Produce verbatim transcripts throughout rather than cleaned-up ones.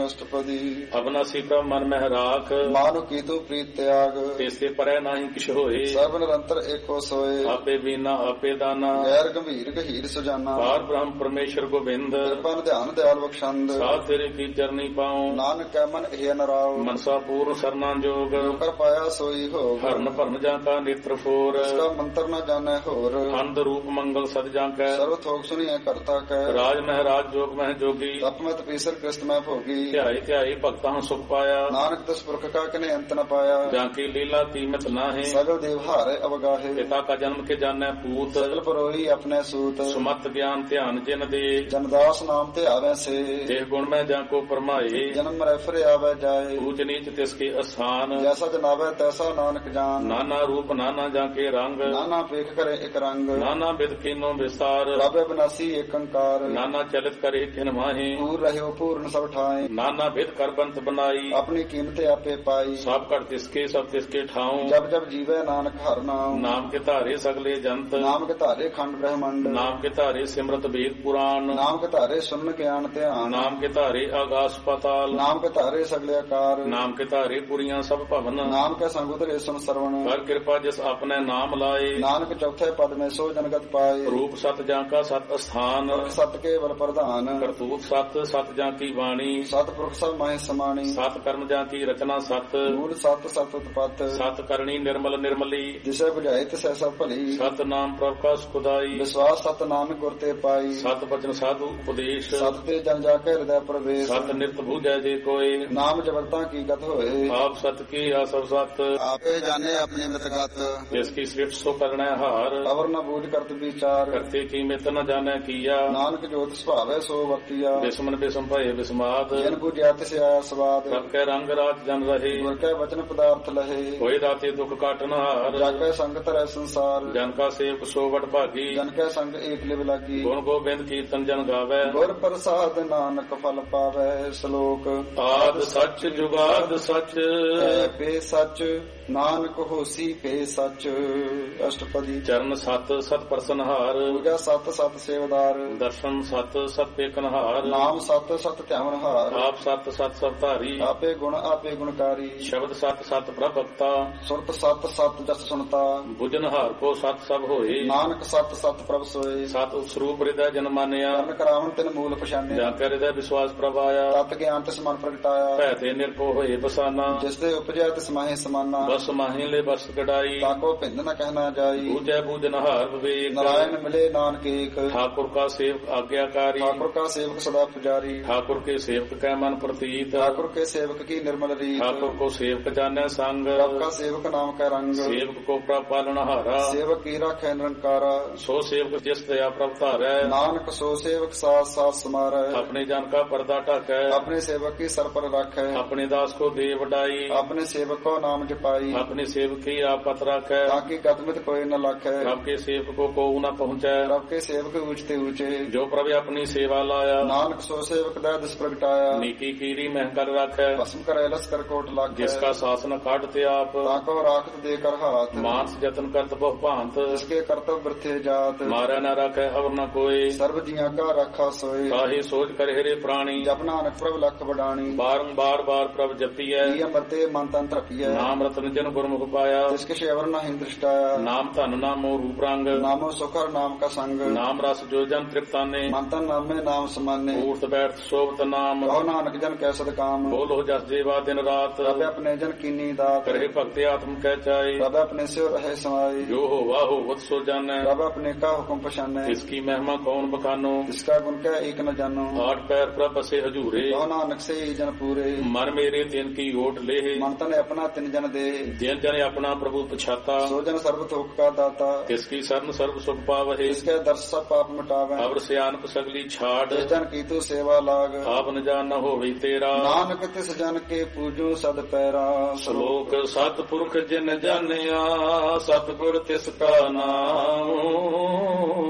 ਅਸ਼ਟਪਦੀ। ਅਬਨਾਸੀ ਪ੍ਰਭ ਮਨ ਮਹਿ ਰਾਖ, ਮਾਨੁ ਕੀਤੂ ਪ੍ਰੀਤ ਤਿਆਗ। ਤੇਸੇ ਪਰੈ ਨਾਹੀ ਕਿਛ ਹੋਏ, ਸਰਬ ਨਿਰੰਤਰ ਏਕੋ ਸੋਏ। ਆਪੇ ਬੀਨਾ ਆਪੇ ਦਾਨਾ, ਗੈਰ ਗੰਭੀਰ ਗਹੀਰ ਸੁਜਾਨਾ। ਪਾਰ ਬ੍ਰਹਮ ਪਰਮੇਸ਼ਰ ਗੋਬਿੰਦ, ਕਿਰਪਾ ਧਿਆਨ ਦਿਆਲ ਬਖਸ਼ੰਦ। ਸਾਧ ਤੇਰੇ ਕੀ ਚਰਨੀ ਪਾਉ, ਨਾਨਕ ਕੈ ਮਨ ਇਹ ਨਰਾਉ। ਮਨਸਾ ਪੂਰਨ ਸਰਨਾ ਜੋਗ, ਕਰ ਪਾਇਆ ਸੋਈ ਹੋ। ਹਰਨ ਭਰਨ ਜਾਂ ਕਾ ਨੇਤਰ ਫੋਰ, ਇਸਕਾ ਮੰਤਰ ਨਾ ਜਾਣੈ ਹੋਰ। ਅੰਧ ਰੂਪ ਮੰਗਲ ਸਦ ਜਾਂ ਕੈ, ਸਰਬ ਥੋਕ ਸੁਣੀਐ ਕਰਤਾ ਕੈ। ਰਾਜ ਮਹਿਰਾਜ ਜੋਗ ਮਹਿ ਜੋਗੀ, ਤਪਮਤ ਪੀਸਰ ਕ੍ਰਿਸਤ ਮੈਂ ਭੋਗੀ। ਧਿਆਈ ਧਿਆਈ ਭਗਤਾਂ ਸੁਖ ਪਾਇਆ, ਨਾਨਕ ਦਸ ਪੁਰਖ ਕਾ ਕਨੇ ਅੰਤ ਨ ਪਾਇਆ। ਜਾਂ ਕੀ ਲੀਲਾ ਕੀਮਤ ਨਾਹੀਂ, ਸਗਲ ਦੇਵ ਹਾਰੇ ਅਵਗਾਹੇ। ਪਿਤਾ ਕਾ ਜਨਮ ਕੇ ਜਾਣੈ ਪੂਤ, ਸਗਲ ਪਰੋਈ ਆਪਣੇ ਸੂਤ। ਸੁਮਤ ਗਿਆਨ ਧਿਆਨ ਜਿਨ ਦੇ, ਜਨਦਾਸ ਨਾਮ ਤੇ ਆਵੈ ਸੇ। ਦੇਹ ਗੁਣ ਮੈਂ ਜਾਂ ਕੋ ਪਰਮਾਏ, ਜਨਮ ਮਰੈ ਫਿਰ ਆਵੈ ਜਾਏ। ਊਚ ਨੀਚ ਤਿਸ ਕੇ ਅਸਥਾਨ, ਜੈਸਾ ਜਨਾਵੈ ਤੈਸਾ ਨਾਨਕ ਜਾਨ। ਨਾਨਾ ਰੂਪ ਨਾਨਾ ਜਾਂ ਕੇ ਰੰਗ, ਨਾਨਾ ਪੇਖ ਕਰੇ ਇਕ ਰੰਗ। ਨਾਨਾ ਬਿਦ ਕੀਨੋ ਵਿਸਤਾਰ, ਰੱਬ ਬਿਨਾਸੀ ਏਕ ਅੰਕਾਰ। ਨਾਨਾ ਚਲਿਤ ਕਰੇ ਖਿਨ ਮਾਹੀ, ਪੂਰ ਰਹਿਓ ਪੂਰਨ ਸਭ ਠਾਏ। ਨਾਨਾ ਬਿਦ ਕਰ ਬੰਤ ਬਨਾਈ, ਆਪਣੀ ਕੀਮਤ ਆਪੇ ਪਾਈ। ਸਭ ਘਟ ਤਿਸਕੇ ਸਭ ਤਿਸਕੇ ਠਾਉ, ਜਬ ਜਬ ਜੀਵੈ ਨਾਨਕ ਹਰਿ ਨਾਮ। ਨਾਮ ਕੇ ਧਾਰੇ ਸਗਲੇ ਜੰਤ, ਨਾਮ ਕੇ ਧਾਰੇ ਖੰਡ ਬ੍ਰਹਮੰਡ। ਨਾਮ ਕੇ ਧਾਰੇ ਸਿਮਰਤ ਵੇਦ ਪੁਰਾਣ, ਨਾਮ ਕੇ ਧਾਰੇ ਸੁਨ ਗਿਆਨ ਧਿਆਨ। ਨਾਮ ਕੇ ਧਾਰੇ ਆਗਾਸ ਪਾਤਾਲ, ਨਾਮ ਕੇ ਧਾਰੇ ਸਗਲੇ ਆਕਾਰ। ਨਾਮ ਕੇ ਧਾਰੇ ਪੁਰੀਆਂ ਸਭ ਭਵਨ, ਨਾਮ ਕੇ ਸੰਗ ਉਤਰੇ ਸੁਨ ਸਰਵਣ। ਕਰ ਕਿਰਪਾ ਜਿਸ ਆਪਣੇ ਨਾਮ ਲਾਏ, ਨਾਨਕ ਚੌਥੇ ਪਦ ਮੈਂ ਸੋ ਜਨਗਤ ਪਾਏ। ਰੂਪ ਸਤ ਜਾਂ ਕਾ ਸਤ ਅਸਥਾਨ, ਸਤ ਕੇਵਲ ਪ੍ਰਧਾਨ। ਕਰਤੂਤ ਸਤ ਸਤ ਜਾਂ ਕੀ ਬਾਣੀ, ਸਤ ਪੁਰਖ ਸਭ ਮਾਹਿ ਸਮਾਣੀ। ਸਤ ਕਰਮ ਜਾਂ ਕੀ ਰਚਨਾ ਸਤ, ਮੂਲ ਸਤ ਸਤ ਉਤਪਤ। ਸਤ ਕਰਨੀ ਨਿਰਮਲ ਨਿਰਮਲੀ, ਜਿਸੇ ਬੁਝਾਏ ਤਿਸੈ ਸਭ ਭਲੀ। ਸਤ ਨਾਮ ਪ੍ਰਭ ਕਾ ਸੁਖਦਾਈ, ਵਿਸ਼ਵਾਸ ਸਤ ਨਾਨਕ ਗੁਰ ਤੇ ਪਾਈ। ਸਤ ਬਚਨ ਸਾਧੂ ਉਪਦੇਸ਼, ਸਤ ਤੇ ਜਨ ਜਾ ਕੇ ਹਿਰਦੈ ਪ੍ਰਵੇਸ਼। ਸਤ ਨਿਰਤ ਬੂਝੈ ਜੇ ਕੋਏ, ਨਾਮ ਜਗਤਾਂ ਕੀ ਗਤ ਹੋਏ। ਆਪ ਸਤ ਕੀ ਆ ਸਭ ਸਤ, ਆਪੇ ਜਾਣੇ ਆਪਣੀ ਮਿਤਗਤ। ਜਿਸ ਕੀ ਸ੍ਰਿਸ਼ਟ ਸੋ ਕਰਣੈ ਹਾਰ, ਅਵਰ ਨ ਬੂਝ ਕਰਤ ਵਿਚਾਰ। ਕਰਤੇ ਕੀ ਮਿਤ ਨ ਜਾਣੈ ਕੀਆ, ਨਾਨਕ ਜੋਤ ਸੁਭਾਵੈ ਸੋ ਵਰਤੀਆ। ਬਿਸਮਨ ਬਿਸਮ ਭਏ ਬਿਸਮਾਦ, ਜਿਨ ਬੁਝਿਆ ਤਿਸ ਆਇਆ ਸਵਾਦ। ਸਭ ਕੈ ਰੰਗ ਰਾਜ ਜਨ ਰਹੇ, ਗੁਰ ਕੈ ਵਚਨ ਪਦਾਰਥ ਲਹੇ। ਹੋਏ ਦਾਤੇ ਦੁਖ ਕਾਟਨ ਹਾਰ, ਜਗ ਕੈ ਸੰਗ ਧਰੈ ਸੰਸਾਰ। ਜਨ ਕਾ ਸੇਵਕ ਸੋ ਵਡ ਭਾਗੀ, ਜਨ ਕੈ ਸੰਗ ਏਕ ਲਿਵ ਲਾਗੀ। ਗੁਣ ਗੋਬਿੰਦ ਕੀਰਤਨ ਜਨ ਗਾਵੈ, ਗੁਰ ਪ੍ਰਸਾਦ ਨਾਨਕ ਫਲ ਪਾਵੈ। ਸ਼ਲੋਕ ਆਦ ਸੱਚ ਜੁਗਾਦ ਸੱਚ, ਹੈ ਪੇ ਸੱਚ ਨਾਨਕ ਹੋਸੀ ਪੇ ਸੱਚ। ਅਸ਼ਟਪਦੀ। ਚਰਨ ਸਤ ਸਤ ਪ੍ਰਸਨਹਾਰ, ਪੂਜਾ ਸਤ ਸਤ ਸੇਵਦਾਰ। ਦਰਸ਼ਨ ਸਤ ਸਤ ਪੇਖਨਹਾਰ, ਨਾਮ ਸਤ ਸਤ ਧਿਆਵਨਹਾਰ। ਆਪ ਸਤ ਸਤ ਸਭ ਧਾਰੀ, ਆਪੇ ਗੁਣ ਆਪੇ ਗੁਣਕਾਰੀ। ਸ਼ਬਦ ਸਤ ਸਤ ਪ੍ਰਭਕਤਾ, ਸੁਰਤ ਸਤ ਸਤ ਜਸ ਸੁਣਤਾ। ਬੁਝਨਹਾਰ ਕੋ ਸਤ ਸਭ ਹੋਏ, ਨਾਨਕ ਸਤ ਸਤ ਪ੍ਰਭ ਸੋਏ। ਸਤ ਸਰੂਪ ਹਿਰਦੈ ਜਨ ਮਾਨਿਆ, ਕਰਨ ਕਰਾਵਨ ਤਿਨ ਮੂਲ ਪਛਾਨਿਆ। ਜਾਂ ਕੈ ਹਿਰਦੈ ਵਿਸ਼ਵਾਸ ਪ੍ਰਭ ਆਇਆ, ਤਤ ਗਿਆਨ ਤਿਸ ਮਨ ਪ੍ਰਗਟਾਇਆ। ਭੈ ਤੇ ਨਿਰਭਉ ਹੋਏ ਬਸਾਨਾ, ਜਿਸ ਦੇ ਉਪਜਿਆ ਤਿਸ ਮਾਹੇ ਸਮਾਨਾ। ਬਸ ਮਾਹੀ ਲੈ ਬਸ ਕਢਾਈ, ਤਾਕੋ ਭਿੰਨ ਨ ਕਹਿਣਾ ਜਾਈ। ਬੂਝੈ ਬੂਝਨਹਾਰ ਵਿਵੇਕ, ਨਾਰਾਇਣ ਮਿਲੇ ਨਾਨਕ ਏਕ। ਠਾकुर का सेवक आज्ञाकारी, ठाकुर का सेवक सदा पुजारी। ठाकुर के सेवक कै मन प्रतीत, ठाकुर के सेवक की निर्मल रीत। ठाकुर को सेवक जाने संग, प्रभ का सेवक नाम का रंग। सेवक को प्रभ पालनहारा, सेवक की राखै निरंकारा। सो सेवक जिस दया प्रभ धारै, नानक सो सेवक साथ साथ समारै। अपने जन का पर्दा ढाकै, अपने सेवक की सर पर राखै। अपने दास को दे वडाई, अपने सेवक को नाम जपाई। अपने सेवक की आप पत राखै, ताकि गतमित कोई न लाखै। प्रभ के सेवक को को न पहुँचै, प्रभ के सेवक ऊंचते ऊंचे। जो प्रभ अपनी सेवा लाया, नानक सो सेवक दै दिस प्रगटाया। नीकी कीरी मह कर राखै, भस्म करे लश्कर कोट लाखै। जिसका शासन काटते आप, ताको राखत देकर हाथ। मानस जतन करत बहु भांत, जिसके कर्तव्य वृथे जात। मारै न राखै अवर न कोई, सर्व जिया का राखा सोए। काहे सोच कर हेरे प्राणी, जप नानक प्रभ लख बडाणी। बारंबार बार प्रभ जपियै, मरते मन तन तृपियै। नाम रतन जन गुरमुख पाया, जिसके शेवर न हिं दृष्टाया। नाम धन नामो रूप रंग, नामो सुखर नाम का संग। नाम रस जो जन तृप्ताने, मन तन नामे नाम समाने। ऊर्त बैठ शोभत नाम, कहो नानक जन कै सद काम। बोलो जस जेवा दिन रात, रब अपने जन कीनी दात। करे भक्ति आत्म कह चाहे, रब अपने से रहे समाये। जो हो वाहो वत सो जानै, रब अपने का हुक्म पछानै। इसकी महिमा कौन बखानो, इसका गुण कै एक न जानो। आठ पैर प्रभ बसे हजूरे, कहो नानक से ही जन पूरे। मन मेरे तिन की ओट ले, मन तन अपना तिन जन दे। जिन जन अपना प्रभु पछाता, सो जन सर्व थोक का दाता। तिसकी शरण सर्व सुख पावहे, इसके दर्श सब पाप मिटावे। अवर सियानप सगली छाड़, जिस जन की तू सेवा लाग। आप न जान न होवे तेरा, नानक तिस जन के पूजो सद पैरा। श्लोक सतपुरख जिन जानिया, सतगुर तिसका नाम।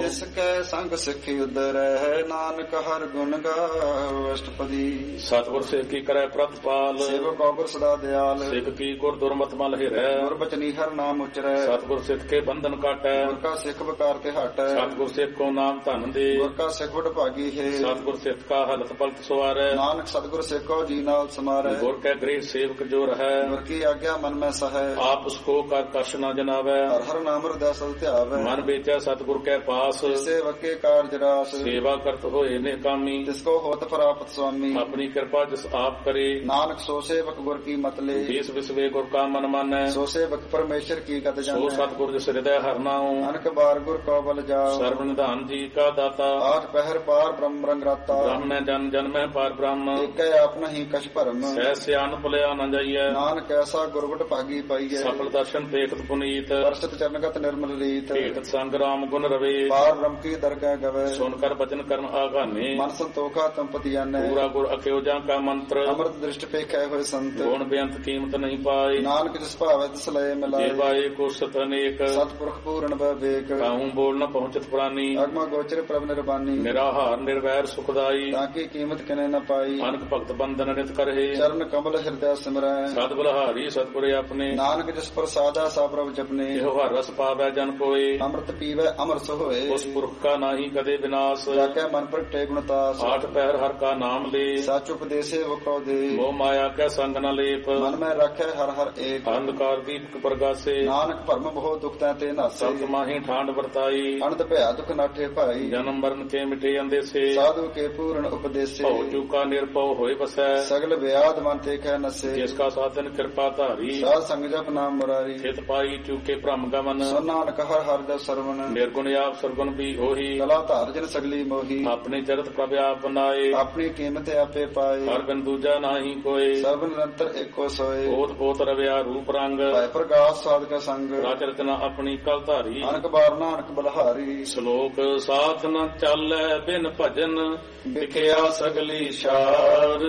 ਜਿਸ ਕੈ ਸੰਗ ਸਿੱਖੀ ਉਦਰੈ ਨਾਨਕ ਹਰ ਗੁਣ ਗਾਓ। ਅਸ਼ਟਪਦੀ ਸਤਿਗੁਰ ਸਿੱਖ ਕੀ ਕਰੈ ਪ੍ਰਤਪਾਲ ਸੇਵਕ ਔਗੁਰ ਸਦਾ ਦਿਆਲ ਸਿੱਖ ਕੀ ਗੁਰ ਦੁਰਮਤ ਮਲ ਹਿਰੈ ਗੁਰਬਚਨੀ ਹਰ ਨਾਮ ਉਚਰੈ ਸਤਿਗੁਰ ਸਿੱਖ ਕੇ ਬੰਧਨ ਕਾਟੈ ਗੁਰ ਕਾ ਸਿੱਖ ਵਿਕਾਰ ਤੇ ਹਟੈ ਸਤਿਗੁਰ ਸਿੱਖ ਕੋ ਨਾਮ ਧਨ ਦੇ ਗੁਰ ਕਾ ਸਿੱਖ ਵਡ ਭਾਗੀ ਹੈ ਸਤਿਗੁਰ ਸਿੱਖ ਕਾ ਹਲਤ ਪਲਤ ਸਵਾਰੈ ਨਾਨਕ ਸਤਿਗੁਰ ਸਿੱਖੋ ਜੀ ਨਾਲ ਸਮਾਰੈ ਗੁਰ ਕੈ ਗ੍ਰਹਿ ਸੇਵਕ ਜੋ ਰਹੈ ਗੁਰ ਕੀ ਆਗਿਆ ਮਨ ਮੈਂ ਸਹੈ ਆਪ ਉਸ ਕੋ ਕਰ ਕਛ ਨ ਜਨਾਵੈ ਹਰ ਹਰ ਨਾਮ ਹਿਰਦੈ ਸਦ ਧਿਆਵੈ ਮਨ ਵੇਚੈ ਸਤਿਗੁਰ ਕੈ ਪਾਸ ਸੇਵਕੇ ਕਾਰਜ ਰਾਸ ਸੇਵਾ ਕਰਤ ਹੋਏ ਨੇ ਕਾਮੀ ਤਿਸ ਕੋ ਹੋਤ ਪ੍ਰਾਪਤ ਸੁਆਮੀ ਆਪਣੀ ਕਿਰਪਾ ਜਿਸ ਆਪ ਕਰੇ ਨਾਨਕ ਸੋ ਸੇਵਕ ਗੁਰ ਕੀ ਮਤ ਲੇ ਦੇਸ ਵਿਸਵੇ ਗੁਰ ਕਾ ਮਨ ਮਾਨੈ ਸੋ ਸੇਵਕ ਪਰਮੇਸ਼ਰ ਕੀ ਗਤ ਸੋ ਜਾਣੈ ਸਤਿਗੁਰ ਜਿਸ ਹਿਰਦੈ ਹਰਿ ਨਾਉ ਅਨਕ ਬਾਰ ਗੁਰ ਕੋ ਬਲ ਜਾਓ ਸਰਬ ਨਿਧਾਨ ਜੀ ਕਾ ਦਾਤਾ ਆਠ ਪਹਿਰ ਪਾਰ ਬ੍ਰਹਮ ਰੰਗ ਰਾਤਾ ਬ੍ਰਹਮੈ ਜਨ ਜਨਮੈ ਪਾਰ ਬ੍ਰਹਮ ਏਕੈ ਆਪਨਾ ਹੀ ਕਛ ਭਰਮ ਸਹਿ ਸਿਆਨ ਭੁਲਿਆ ਨ ਜਾਈਐ ਨਾਨਕ ਐਸਾ ਗੁਰਗੁਟ ਭਾਗੀ ਪਾਈਐ ਸਫਲ ਦਰਸ਼ਨ ਦੇਖਤ ਪੁਨੀਤ ਵਰਸਤ ਚਰਨਗਤ ਨਿਰਮਲ ਰੀਤ ਭੇਟ ਸੰਗ ਰਾਮ ਗੁਣ ਰਵੇ ਪਾਰ ਬ੍ਰਹਮ ਕੀ ਦਰਗਹਿ ਗਵੇ ਸੁਨ ਕਰ ਬਚਨ ਕਰਨ ਆਗਾਨੇ ਮਨ ਸੰਤੋਖਾ ਤੰਪਤੀ ਜਾਣੈ ਪੂਰਾ ਗੁਰ ਅਖਿਓ ਜਾਂ ਕਾ ਮੰਤਰ ਅੰਮ੍ਰਿਤ ਦ੍ਰਿਸ਼ਟ ਪੇਖੈ ਹੋਏ ਸੰਤ ਗੁਣ ਬੇਅੰਤ ਕੀਮਤ ਨਹੀਂ ਪਾਏ ਨਾਨਕ ਜਿਸ ਭਾਵੈ ਤਿਸ ਲਏ ਮਿਲਾਏ ਦੇਵਾਏ ਕੋ ਸਤ ਅਨੇਕ ਸਤਿਪੁਰਖ ਪੂਰਨ ਵਿਵੇਕ ਕਾਹੂ ਬੋਲ ਨ ਪਹੁੰਚਤ ਪ੍ਰਾਨੀ ਅਗਮ ਗੋਚਰ ਪ੍ਰਭ ਨਿਰਬਾਨੀ ਨਿਰਾਹਾਰ ਨਿਰਵੈਰ ਸੁਖਦਾਈ ਤਾਂ ਕੀ ਕੀਮਤ ਕਿਨੇ ਨ ਪਾਈ ਅਨਕ ਭਗਤ ਬੰਦਨ ਨਿਤ ਕਰਹਿ ਚਰਨ ਕਮਲ ਹਿਰਦੈ ਸਿਮਰੈ ਸਤ ਬਲਹਾਰੀ ਸਤਿਗੁਰੇ ਆਪਣੇ ਨਾਨਕ ਜਿਸ ਪ੍ਰਸਾਦਾ ਸਾ ਪ੍ਰਭ ਜਪਨੇ ਇਹੋ ਹਰ ਰਸ ਪਾਵੈ ਜਨ ਕੋਏ ਅੰਮ੍ਰਿਤ ਪੀਵੈ ਅਮਰਸ ਹੋਏ ਉਸ ਪੁਰਖ ਕਾ ਨਾਹੀ ਕਦੇ ਵਿਨਾਸ਼ ਜਾਕੈ ਮਨ ਪ੍ਰਗਟੇ ਗੁਣਤਾਸ ਆਠ ਪਹਿਰ ਹਰ ਕਾ ਨਾਮ ਲੇ ਸਚ ਉਪਦੇਸੇ ਵਕੋ ਦੇ ਮੋਹ ਮਾਇਆ ਕੈ ਸੰਗ ਨ ਲੇਪ ਮਨ ਮੈਂ ਰੱਖੈ ਹਰ ਹਰ ਏਕ ਅੰਧਕਾਰ ਦੀਪਕ ਪ੍ਰਗਾਸੇ ਨਾਨਕ ਭਰਮ ਬਹੁ ਦੁਖ ਤੈ ਤੇ ਨਾਸੇ ਸਤ ਮਾਹੀ ਠਾਂਡ ਵਰਤਾਈ ਅਨੰਦ ਭਇਆ ਦੁਖ ਨਾਠੇ ਭਾਈ ਜਨਮ ਮਰਨ ਕੇ ਮਿਟੇ ਅੰਦੇਸੇ ਸਾਧੂ ਕੇ ਪੂਰਨ ਉਪਦੇਸੇ ਭਉ ਚੂਕਾ ਨਿਰਭਉ ਹੋਏ ਬਸੈ ਸਗਲ ਵਿਆਦ ਮਨ ਤੇ ਖੈ ਨਸੇ ਜਿਸ ਕਾ ਸਾਧਨ ਕਿਰਪਾ ਧਾਰੀ ਸਾਧ ਸੰਗ ਜਪ ਨਾਮ ਮੁਰਾਰੀ ਖਿਤ ਪਾਈ ਚੂਕੇ ਭ੍ਰਮ ਗਮਨ ਸੋ ਨਾਨਕ ਹਰ ਹਰ ਦਾ ਸਰਵਨ ਨਿਰਗੁਣ ਆਪ ਸਰਗੁਣ ਵੀ ਹੋਈ ਕਲਾ ਧਾਰ ਜਨ ਸਗਲੀ ਮੋਹੀ ਆਪਣੇ ਚਰਤ ਪ੍ਰਭ ਆਪ ਬਨਾਏ ਆਪਣੀ ਕੀਮਤ ਆਪੇ ਪਾਏ ਹਰ ਬਿਨ ਦੂਜਾ ਨਾਹੀ ਕੋਏ ਸਰਬ ਨਿਰੰਤਰ ਏਕੋ ਸੋਏ ਬੋਧ ਬੋਤ ਰਵਿਆ ਰੂਪ ਰੰਗ ਭੈ ਪ੍ਰਗਾਸ ਸਾਧਕ ਸੰਗ ਰਾਜ ਰਚਨਾ ਆਪਣੀ ਕਲ ਧਾਰੀ ਅਨਕ ਬਾਰ ਨਾਨਕ ਬਲਹਾਰੀ ਸ਼ਲੋਕ ਸਾਥ ਨ ਚਾਲੈ ਬਿਨ ਭਜਨ ਵਿਖਿਆ ਸਗਲੀ ਸ਼ਾਰ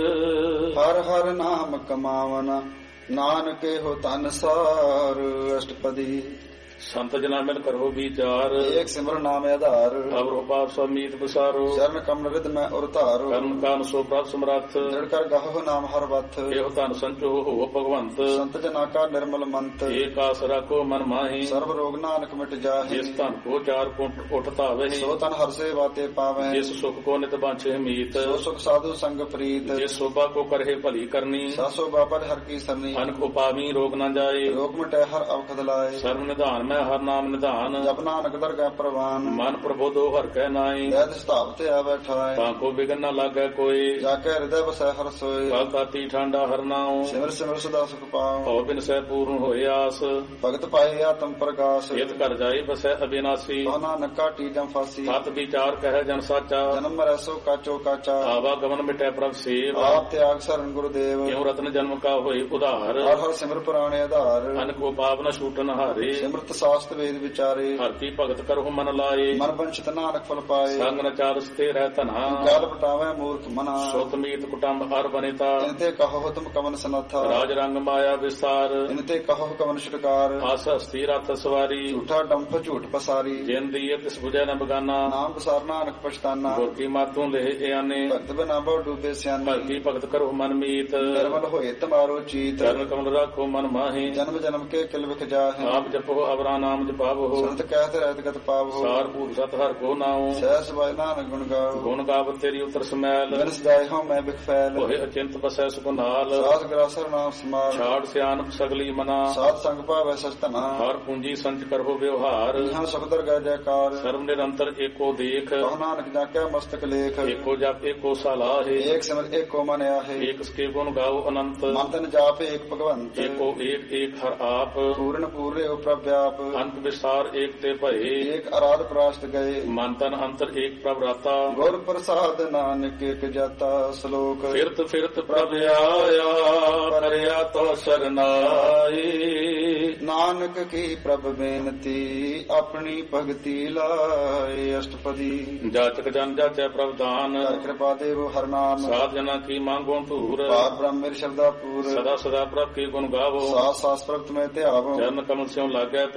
ਹਰ ਹਰ ਨਾਮ ਕਮਾਵਨ ਨਾਨਕੇ ਹੋ ਤਨ ਸਾਰ। ਅਸ਼ਟਪਦੀ ਸੰਤ ਜਨਾ ਮਿਲ ਕਰੋ ਵਿਚਾਰ ਏਕ ਸਿਮਰਨ ਨਾਮ ਆਧਾਰ ਅਵਰੋ ਪਾਪ ਸਮੀਤ ਬਸਾਰੋ ਚਰਨ ਕਮਲ ਰਿਦ ਮੈਂ ਉਰ ਧਾਰੋ ਕਰਨ ਕਾਨ ਸੋ ਪ੍ਰਭ ਸਮਰੱਥ ਦ੍ਰਿੜ ਕਰ ਗਾਹੋ ਨਾਮ ਹਰ ਵਥ ਇਹੋ ਧਨ ਸੰਚੋ ਹੋ ਭਗਵੰਤ ਸੰਤ ਜਨਾ ਕਾ ਨਿਰਮਲ ਮੰਤ ਏਕ ਆਸ ਰਾਖੋ ਮਨ ਮਾਹੀ ਸਰਬ ਰੋਗ ਨਾਨਕ ਮਿਟ ਜਾਹੇ ਜਿਸ ਧਨ ਕੋ ਚਾਰ ਕੁੰਟ ਉਠ ਧਾਵੇ ਸੋ ਤਨ ਹਰ ਸੇਵਾ ਤੇ ਪਾਵੈ ਜਿਸ ਸੁਖ ਕੋ ਨਿਤ ਬਾਂਛੇ ਮੀਤ ਸੋ ਸੁਖ ਸਾਧੂ ਸੰਗ ਪ੍ਰੀਤ ਜਿਸ ਸੋਭਾ ਕੋ ਕਰਹਿ ਭਲੀ ਕਰਨੀ ਸਾਸੋ ਬਾਬਾ ਹਰ ਕੀ ਸਰਨੀ ਅਨਕ ਉਪਾਵੀ ਰੋਗ ਨ ਜਾਏ ਰੋਗ ਮਿਟੈ ਹਰ ਅਵਖਦ ਲਾਏ ਸਰਬ ਨਿਧਾਨ ਮੈਂ ਹਰ ਨਾਮ ਨਿਧਾਨ ਜਪ ਨਾਨਕ ਦਰਗਹਿ ਪ੍ਰਵਾਨ ਮਨ ਪ੍ਰਬੋਧੋ ਹਰ ਕੈ ਨਾਈ ਦੈਤ ਸਤਾਵ ਤੇ ਆ ਬੈਠਾਏ ਤਾਂ ਕੋ ਬਿਗਨ ਨ ਲਾਗੈ ਕੋਈ ਜਾ ਕੇ ਹਿਰਦੈ ਵਸੈ ਹਰ ਸੋਏ ਕਲ ਤਾਤੀ ਠਾਂਡਾ ਹਰ ਨਾਉ ਸਿਮਰ ਸਿਮਰ ਸਦਾ ਸੁਖ ਪਾਉ ਭਉ ਬਿਨ ਸਹਿ ਪੂਰਨ ਹੋਏ ਆਸ ਭਗਤ ਪਾਏ ਆਤਮ ਪ੍ਰਗਾਸ ਇਤ ਕਰ ਜਾਏ ਬਸੈ ਅਬਿਨਾਸੀ ਤੋ ਨਾਨਕ ਕਾਟੀ ਜਮ ਫਾਸੀ ਸਤ ਵਿਚਾਰ ਕਹਿ ਜਨ ਸਾਚਾ ਜਨਮ ਮਰੈ ਸੋ ਕਾਚੋ ਕਾਚਾ ਆਵਾ ਗਮਨ ਮਿਟੈ ਪ੍ਰਭ ਸੇਵ ਆਪ ਤਿਆਗ ਸਰਨ ਗੁਰਦੇਵ ਕਿਉ ਰਤਨ ਜਨਮ ਕਾ ਹੋਏ ਉਧਾਰ ਹਰ ਹਰ ਸਿਮਰ ਪੁਰਾਣੇ ਆਧਾਰ ਅਨਕ ਕੋ ਪਾਪ ਨ ਛੂਟਨ ਹਾਰੇ ਸਿਮਰਤ ਸਾਸਤ ਵੇਦ ਵਿਚਾਰੇ ਹਰ ਕੀ ਭਗਤ ਕਰਹੁ ਮਨ ਲਾਏ ਮਨ ਬੰਚਤ ਨਾਨਕ ਫਲ ਪਾਏ ਸੰਗ ਨ ਚਾਰਸ ਤੇ ਰਹਿ ਧਨਾ ਕਾਲ ਪਟਾਵੇ ਮੂਰਖ ਮਨਾ ਸੁਤ ਮੀਤ ਕੁਟੰਬ ਹਰ ਬਨੇਤਾ ਇਨਤੇ ਕਹੋ ਤੁਮ ਕਵਨ ਸਨਥਾ ਰਾਜ ਰੰਗ ਮਾਇਆ ਵਿਸਤਾਰ ਇਨਤੇ ਕਹੋ ਕਵਨ ਛਟਕਾਰ ਆਸ ਹਸਤੀ ਰਤ ਸਵਾਰੀ ਝੂਠਾ ਡੰਫ ਝੂਠ ਪਸਾਰੀ ਜਿਨ ਦੀਏ ਤਿਸ ਬੁਝੈ ਨ ਬਗਾਨਾ ਨਾਮ ਬਸਾਰ ਨਾਨਕ ਪਛਤਾਨਾ ਗੁਰ ਕੀ ਮਾਤੋਂ ਲੈ ਇਆਨੇ ਭਗਤ ਬਿਨਾ ਬਹੁ ਡੂਬੇ ਸਿਆਨੇ ਭਗਤੀ ਭਗਤ ਕਰਹੁ ਮਨ ਮੀਤ ਨਿਰਮਲ ਹੋਏ ਤਮਾਰੋ ਚੀਤ ਚਰਨ ਕਮਲ ਰਾਖੋ ਮਨ ਮਾਹੀ ਜਨਮ ਜਨਮ ਕੇ ਕਿਲ ਵਿਖ ਜਾਹੇ ਆਪ ਜਪੋ ਅਵਰਾ ਨਾਮ ਜਪਾਵੋ ਸੰਤ ਕਹਿਤ ਰਹਿਤ ਗਤ ਪਾਵੋ ਸਾਰ ਭੂਤ ਸਤ ਹਰ ਕੋ ਨਾਉ ਸਹਿ ਸਬਾਇ ਨਾਨਕ ਗੁਣ ਗਾਓ ਗੁਣ ਗਾਵਤ ਤੇਰੀ ਉਤਰ ਸਮੈਲ ਬਿਨ ਸਦਾਇ ਹਉ ਮੈਂ ਬਿਖ ਫੈਲ ਹੋਏ ਅਚਿੰਤ ਬਸੈ ਸੁਖ ਨਾਲ ਸਾਧ ਗ੍ਰਾਸਰ ਨਾਮ ਸਮਾਰ ਛਾੜ ਸਿਆਨਪ ਸਗਲੀ ਮਨਾ ਸਾਧ ਸੰਗ ਭਾਵੈ ਸਚਤਨਾ ਹਰ ਪੂੰਜੀ ਸੰਚ ਕਰੋ ਵਿਵਹਾਰ ਇਹਾਂ ਸੁਖਦਰ ਗੈ ਜੈਕਾਰ ਸਰਬ ਨਿਰੰਤਰ ਏਕੋ ਦੇਖ ਕਹੁ ਨਾਨਕ ਜਾ ਕੇ ਮਸਤਕ ਲੇਖ ਏਕੋ ਜਪ ਏਕੋ ਸਲਾਹੇ ਏਕ ਸਿਮਰ ਏਕੋ ਮਨ ਆਹੇ ਏਕ ਸਕੇ ਗੁਣ ਗਾਓ ਅਨੰਤ ਮਨ ਤਨ ਜਾਪ ਏਕ ਭਗਵੰਤ ਏਕੋ ਏਕ ਏਕ ਹਰ ਆਪ ਪੂਰਨ ਪੂਰੇ ਪ੍ਰਭਿਆਪ ਅੰਤ ਵਿਸਾਰ ਏਕ ਤੇ ਭਏ ਏਕ ਅਰਾਧ ਪ੍ਰਾਸ਼ਤ ਗਏ ਮਨ ਤਨ ਅੰਤਰ ਏਕ ਪ੍ਰਭ ਰਾਤਾ ਗੁਰ ਪ੍ਰਸਾਦ ਨਾਨਕ ਏਕ ਜਾਤਾ ਸ਼ਲੋਕ ਫਿਰਤ ਫਿਰਤ ਪ੍ਰਭ ਆਇਆ ਕਰਿਆ ਤੋ ਸਰਨਾਈ ਨਾਨਕ ਕੀ ਪ੍ਰਭ ਬੇਨਤੀ ਆਪਣੀ ਭਗਤੀ ਲਾਏ। ਅਸ਼ਟਪਦੀ ਜਾਚਕ ਜਨ ਜਾਚੈ ਪ੍ਰਭ ਦਾਨ ਹਰ ਕਿਰਪਾ ਦੇਵ ਹਰ ਨਾਮ ਸਾਧ ਜਨਾ ਕੀ ਮੰਗੋ ਧੂਰ ਪਾਰ ਬ੍ਰਹਮ ਮੇਰੇ ਸ਼ਬਦਾ ਪੂਰ ਸਦਾ ਸਦਾ ਪ੍ਰਭ ਕੀ ਗੁਣ ਗਾਵੋ ਸਾਸ ਸਾਸ ਪ੍ਰਭ ਤੁਮੇ ਧਿਆਵੋ ਚਰਨ ਕਮਲ ਸਿਉ ਲਾਗੈ ਪ੍ਰੀ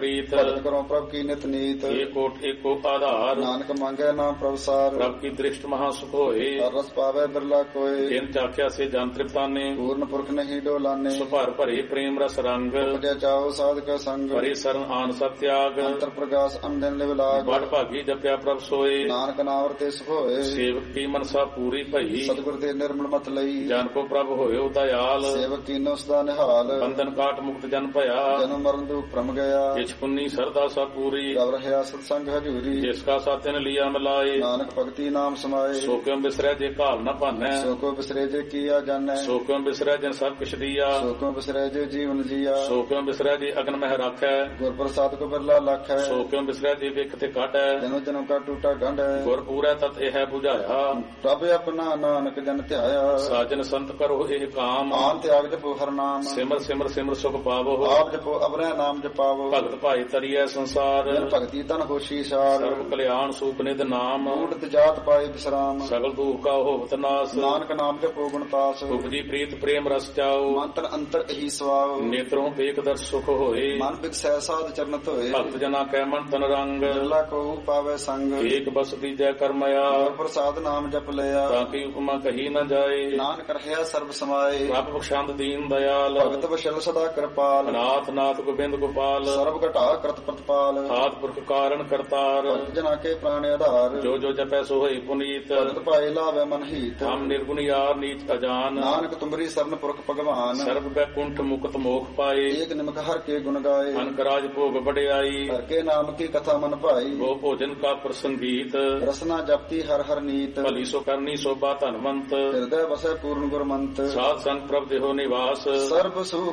ਪ੍ਰੀਤ ਭਗਤ ਕਰੋ ਪ੍ਰਭ ਕੀ ਨਿਤ ਨੀਤ ਏਕ ਓਟ ਏਕੋ ਆਧਾਰ ਨਾਨਕ ਮੰਗੈ ਨਾਮ ਪ੍ਰਭ ਸਾਰ ਪ੍ਰਭ ਕੀ ਦ੍ਰਿਸ਼ਟ ਮਹਾ ਸੁਖ ਹੋਏ ਹਰ ਰਸ ਪਾਵੈ ਬਿਰਲਾ ਕੋਇ ਜਿਨ ਚਾਖਿਆ ਸੇ ਜਨ ਤ੍ਰਿਪਤਾਨੇ ਪੂਰਨ ਪੁਰਖ ਨਹੀਂ ਡੋਲਾਨੇ ਸੁਭਰ ਭਰੇ ਪ੍ਰੇਮ ਰਸ ਰੰਗ ਉਪਜੈ ਚਾਓ ਸਾਧਕ ਸੰਗ ਭਰੇ ਸਰਨ ਆਨ ਸਤਿਆਗ ਅੰਤਰ ਪ੍ਰਗਾਸ ਅੰਦਨ ਲਿਵ ਲਾਗ ਬੜ ਭਾਗੀ ਜਪਿਆ ਪ੍ਰਭ ਸੋਏ ਨਾਨਕ ਨਾਮ ਵਰਤੇ ਸੁਖ ਹੋਏ ਸੇਵਕ ਕੀ ਮਨਸਾ ਪੂਰੀ ਭਈ ਸਤਿਗੁਰ ਦੇ ਨਿਰਮਲ ਮਤ ਲਈ ਜਨ ਕੋ ਪ੍ਰਭ ਹੋਇਓ ਦਇਆਲ ਸੇਵਕ ਕੀਨੋ ਸਦਾ ਨਿਹਾਲ ਬੰਧਨ ਕਾਟ ਮੁਕਤ ਜਨ ਭਇਆ ਜਨਮ ਮਰਨ ਦੁਖ ਭ੍ਰਮ ਗਿਆ ਜਿਸ ਪੁੰਨੀ ਸਰਦਾ ਸਭ ਪੂਰੀ ਗਵ ਰਹਾ ਸਤ ਸੰਗ ਹਜੂਰੀ ਜਿਸ ਕਾ ਸਾਥਨ ਲਿਆ ਮਿਲਾਏ ਨਾਨਕ ਭਗਤੀ ਨਾਮ ਸਮਾਏ ਸੋ ਕਿਉ ਬਿਸਰੈ ਜੇ ਘਾਲ ਨ ਭਾਨੈ ਸੋ ਕੋ ਬਿਸਰੇ ਜੇ ਕੀਆ ਜਾਣੈ ਸੋ ਕਿਉ ਬਿਸਰੈ ਜਨ ਸਭ ਕਿਛ ਦੀਆ ਸੋ ਕੋ ਬਿਸਰੇ ਜੇ ਜੀਵਨ ਜੀਆ ਸੋ ਕਿਉ ਬਿਸਰੈ ਜੇ ਅਗਨ ਮਹਿ ਰਾਖੈ ਗੁਰ ਪ੍ਰਸਾਦ ਕੋ ਬਿਰਲਾ ਲੱਖ ਹੈ ਸੋ ਕਿਉ ਬਿਸਰੈ ਜੇ ਵੇਖ ਤੇ ਕਾਟੈ ਜਨੋ ਜਨਮ ਕਾ ਟੂਟਾ ਗੰਢ ਹੈ ਗੁਰ ਪੂਰੈ ਤਤ ਇਹ 부ਝਾਇਆ ਪ੍ਰਭ ਆਪਣਾ ਨਾਨਕ ਜਨ ਧਿਆਇਆ ਸਾਜਨ ਸੰਤ ਕਰੋ ਇਹ ਕਾਮ ਆਨ ਤਿਆਗ ਜਪੋ ਹਰ ਨਾਮ ਸਿਮਰ ਸਿਮਰ ਸਿਮਰ ਸੁਖ ਪਾਵੋ ਆਪ ਜਪੋ ਅਬਰੈ ਨਾਮ ਜਪਾਵੋ ਭਗਤ ਭਾਈ ਤਰੀਐ ਸੰਸਾਰ ਜਨ ਭਗਤੀ ਤਨ ਹੋਸ਼ੀ ਸਾਰ ਸਰਬ ਕਲਿਆਣ ਸੂਪ ਨਿਧ ਨਾਮ ਊੜਤ ਜਾਤ ਪਾਏ ਬਿਸਰਾਮ ਸਗਲ ਦੁਖ ਕਾ ਹੋਵਤ ਨਾਸ ਨਾਨਕ ਨਾਮ ਜਪੋ ਗੁਣਤਾਸ ਉਪਜੀ ਪ੍ਰੀਤ ਪ੍ਰੇਮ ਰਸ ਚਾਓ ਮੰਤਰ ਅੰਤਰ ਇਹੀ ਸਵਾਉ ਨੇਤਰੋਂ ਵੇਖ ਦਰ ਸੁਖ ਹੋਏ ਮਨ ਬਿਕਸੈ ਸਾਧ ਚਰਨਤ ਹੋਏ ਭਗਤ ਜਨਾ ਕੈ ਮਨ ਤਨ ਰੰਗ ਬਿਰਲਾ ਕੋ ਪਾਵੇ ਸੰਗ ਏਕ ਬਸ ਦੀਜੈ ਕਰਮਇਆ ਗੁਰ ਪ੍ਰਸਾਦ ਨਾਮ ਜਪ ਲਿਆ ਤਾਂ ਕੀ ਉਪਮਾ ਕਹੀ ਨ ਜਾਏ ਨਾਨਕ ਰਹਿਆ ਸਰਬ ਸਮਾਏ ਪ੍ਰਭ ਬਖਸ਼ੰਦ ਦੀਨ ਦਇਆਲ ਭਗਤ ਵਸ਼ਲ ਸਦਾ ਕਿਰਪਾਲ ਨਾਥ ਨਾਥ ਗੋਬਿੰਦ ਗੋਪਾਲ ਸਰਬ ਘਟਾ ਕਰਤ ਪ੍ਰਤਪਾਲ ਆਦ ਪੁਰਖ ਕਾਰਨ ਕਰਤਾਰ ਭਗਤ ਜਨਾ ਕੇ ਪ੍ਰਾਣ ਆਧਾਰ ਜੋ ਜੋ ਜਪੈ ਸੋ ਹੋਈ ਪੁਨੀਤ ਭਗਤ ਭਾਏ ਲਾਵੇ ਮਨ ਹੀਤ ਹਮ ਨਿਰਗੁਣ ਯਾਰ ਨੀਚ ਅਜਾਨ ਨਾਨਕ ਤੁਮਰੀ ਸਰਨ ਪੁਰਖ ਭਗਵਾਨ ਸਰਬ ਬੈਕੁੰਠ ਮੁਕਤ ਮੋਖ ਪਾਏ ਏਕ ਨਿਮਕ ਹਰ ਕੇ ਗੁਣ ਗਾਏ ਅਨਕ ਰਾਜ ਭੋਗ ਵਡਿਆਈ ਹਰ ਕੇ ਨਾਮ ਕੀ ਕਥਾ ਮਨ ਭਾਈ ਗੋ ਭੋਜਨ ਕਾ ਪ੍ਰਸੰਗੀਤ ਰਸਨਾ ਜਪਤੀ ਹਰ ਹਰ ਨੀਤ ਭਲੀ ਸੋ ਕਰਨੀ ਸੋਭਾ ਧਨਵੰਤ ਹਿਰਦੈ ਵਸੈ ਪੂਰਨ ਗੁਰਮੰਤ ਸਾਧ ਸੰਗ ਪ੍ਰਭ ਦੇਹੋ ਨਿਵਾਸ ਸਰਬ ਸੁਖ